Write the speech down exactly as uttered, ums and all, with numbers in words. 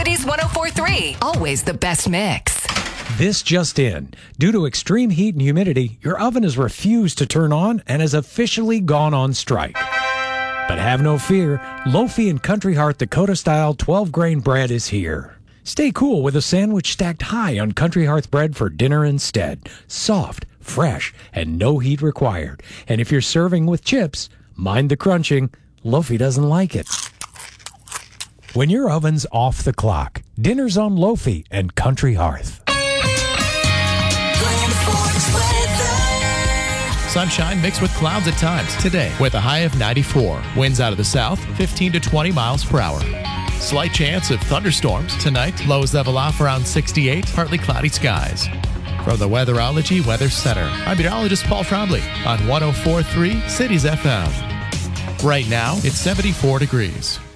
Cities one oh four point three. Always the best mix. This just in. Due to extreme heat and humidity, your oven has refused to turn on and has officially gone on strike. But have no fear, Lofi and Country Heart Dakota-style twelve-grain bread is here. Stay cool with a sandwich stacked high on Country Hearth bread for dinner instead. Soft, fresh, and no heat required. And if you're serving with chips, mind the crunching. Lofi doesn't like it. When your oven's off the clock, dinner's on Lofi and Country Hearth. Sunshine mixed with clouds at times today with a high of ninety-four. Winds out of the south, fifteen to twenty miles per hour. Slight chance of thunderstorms tonight. Lows level off around sixty-eight. Partly cloudy skies. From the Weatherology Weather Center, I'm meteorologist Paul Trombley on one oh four point three Cities F M. Right now, it's seventy-four degrees.